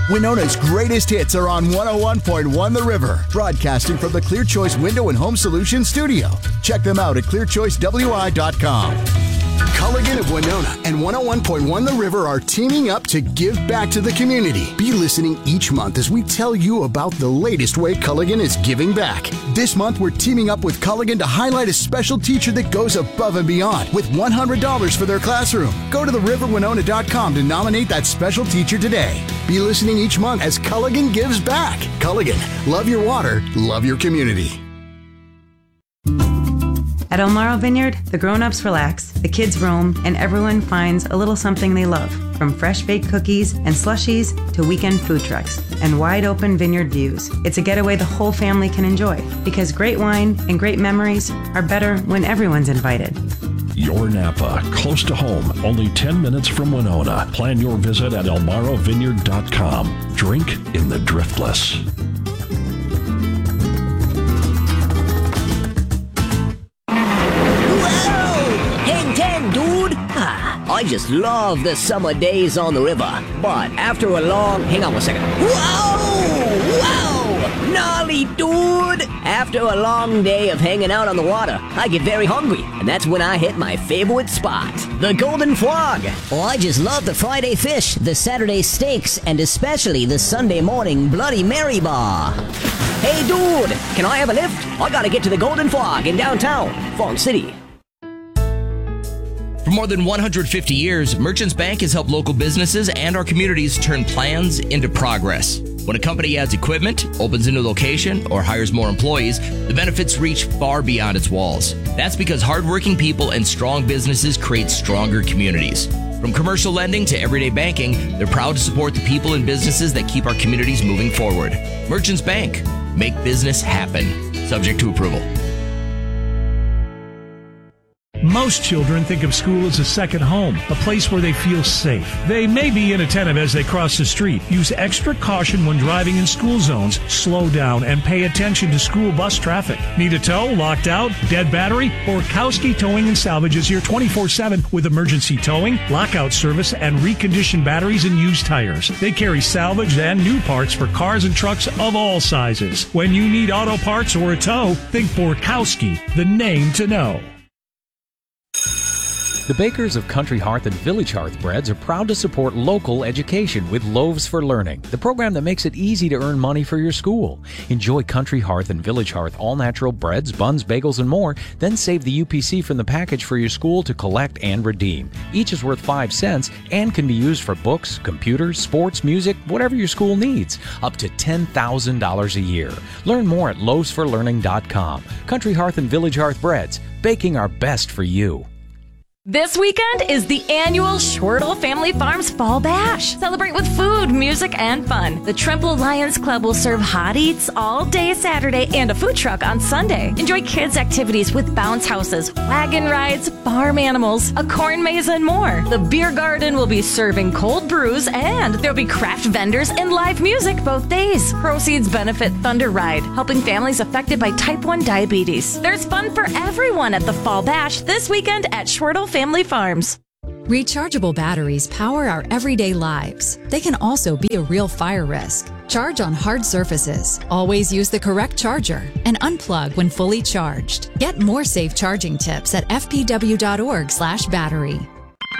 Winona's greatest hits are on 101.1 The River, broadcasting from the Clear Choice Window and Home Solutions studio. Check them out at clearchoicewi.com. Culligan of Winona and 101.1 The River are teaming up to give back to the community. Be listening each month as we tell you about the latest way Culligan is giving back. This month, we're teaming up with Culligan to highlight a special teacher that goes above and beyond with $100 for their classroom. Go to theriverwinona.com to nominate that special teacher today. Be listening each month as Culligan gives back. Culligan, love your water, love your community. At El Maro Vineyard, the grown-ups relax, the kids roam, and everyone finds a little something they love. From fresh-baked cookies and slushies to weekend food trucks and wide-open vineyard views. It's a getaway the whole family can enjoy because great wine and great memories are better when everyone's invited. Your Napa, close to home, only 10 minutes from Winona. Plan your visit at elmarovineyard.com. Drink in the driftless. Dude, I just love the summer days on the river. But after a long... Hang on one second. Whoa! Gnarly, dude! After a long day of hanging out on the water, I get very hungry. And that's when I hit my favorite spot, the Golden Frog. Oh, I just love the Friday fish, the Saturday steaks, and especially the Sunday morning Bloody Mary bar. Hey, dude! Can I have a lift? I gotta get to the Golden Frog in downtown Fawn City. For more than 150 years, Merchants Bank has helped local businesses and our communities turn plans into progress. When a company adds equipment, opens a new location, or hires more employees, the benefits reach far beyond its walls. That's because hardworking people and strong businesses create stronger communities. From commercial lending to everyday banking, they're proud to support the people and businesses that keep our communities moving forward. Merchants Bank. Make business happen. Subject to approval. Most children think of school as a second home, a place where they feel safe. They may be inattentive as they cross the street. Use extra caution when driving in school zones. Slow down and pay attention to school bus traffic. Need a tow, locked out, dead battery? Borkowski Towing and Salvage is here 24/7 with emergency towing, lockout service, and reconditioned batteries and used tires. They carry salvaged and new parts for cars and trucks of all sizes. When you need auto parts or a tow, think Borkowski, the name to know. The bakers of Country Hearth and Village Hearth Breads are proud to support local education with Loaves for Learning, the program that makes it easy to earn money for your school. Enjoy Country Hearth and Village Hearth all-natural breads, buns, bagels, and more, then save the UPC from the package for your school to collect and redeem. Each is worth 5 cents and can be used for books, computers, sports, music, whatever your school needs, up to $10,000 a year. Learn more at loavesforlearning.com. Country Hearth and Village Hearth Breads, baking our best for you. This weekend is the annual Schwertle Family Farms Fall Bash. Celebrate with food, music, and fun. The Trimble Lions Club will serve hot eats all day Saturday and a food truck on Sunday. Enjoy kids' activities with bounce houses, wagon rides, farm animals, a corn maze, and more. The beer garden will be serving cold brews, and there'll be craft vendors and live music both days. Proceeds benefit Thunder Ride, helping families affected by type 1 diabetes. There's fun for everyone at the Fall Bash this weekend at Schwertle Family Farms. Rechargeable batteries power our everyday lives. They can also be a real fire risk. Charge on hard surfaces. Always use the correct charger and unplug when fully charged. Get more safe charging tips at fpw.org/battery.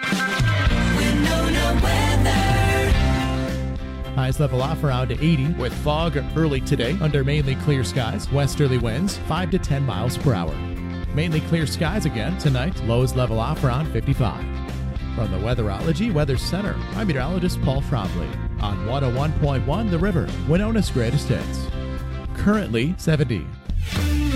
Highs level off around 80 with fog early today under mainly clear skies. Westerly winds 5 to 10 miles per hour. Mainly clear skies again tonight. Lows level off around 55. From the Weatherology Weather Center, I'm meteorologist Paul Frobley on 101.1 The River, Winona's greatest hits. Currently 70.